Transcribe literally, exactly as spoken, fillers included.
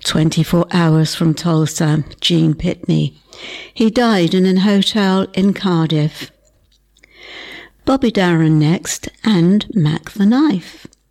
twenty-four hours from Tulsa, Gene Pitney. He died in an hotel in Cardiff. Bobby Darin next, and Mac the Knife.